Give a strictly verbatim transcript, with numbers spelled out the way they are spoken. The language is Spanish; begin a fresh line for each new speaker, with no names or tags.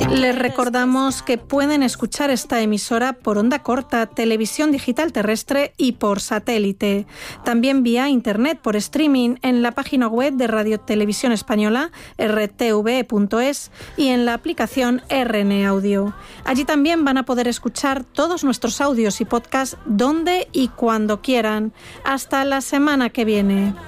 Les recordamos que pueden escuchar esta emisora por onda corta, televisión digital terrestre y por satélite. También vía internet por streaming en la página web de Radio Televisión Española, erre te ve punto es, y en la aplicación erre ene Audio. Allí también van a poder escuchar todos nuestros audios y podcasts donde y cuando quieran. Hasta la semana que viene.